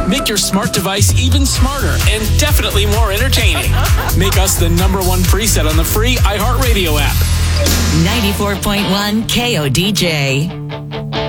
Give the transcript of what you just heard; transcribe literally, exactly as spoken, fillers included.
Make your smart device even smarter and definitely more entertaining. Make us the number one preset on the free iHeartRadio app. ninety-four point one K O D J.